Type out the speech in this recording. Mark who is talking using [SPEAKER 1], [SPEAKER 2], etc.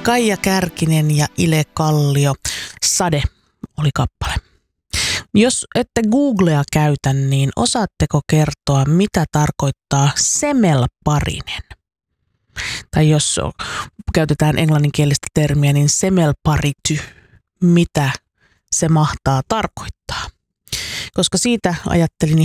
[SPEAKER 1] Kaija Kärkinen ja Ile Kallio. Sade oli kappale. Jos ette Googlea käytä, niin osaatteko kertoa, mitä tarkoittaa semelparinen? Tai jos käytetään englanninkielistä termiä, niin semelparity, mitä se mahtaa tarkoittaa? Koska siitä ajattelin